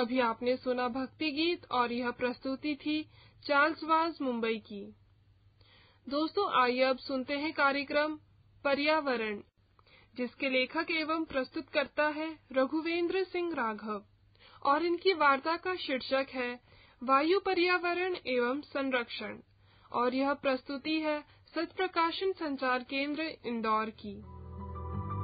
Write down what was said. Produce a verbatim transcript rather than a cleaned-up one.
अभी आपने सुना भक्ति गीत और यह प्रस्तुति थी चार्ल्स वाज मुंबई की। दोस्तों, आइए अब सुनते हैं कार्यक्रम पर्यावरण, जिसके लेखक एवं प्रस्तुतकर्ता है रघुवेंद्र सिंह राघव और इनकी वार्ता का शीर्षक है वायु पर्यावरण एवं संरक्षण और यह प्रस्तुति है सच प्रकाशन संचार केंद्र इंदौर की।